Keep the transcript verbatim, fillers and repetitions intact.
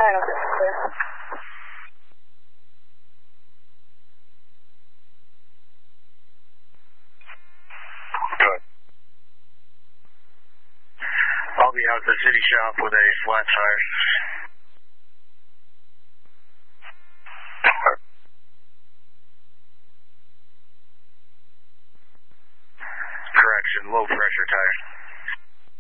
final just clear. Good. I'll be out at the city shop with a flat tire. Correction, low pressure tire.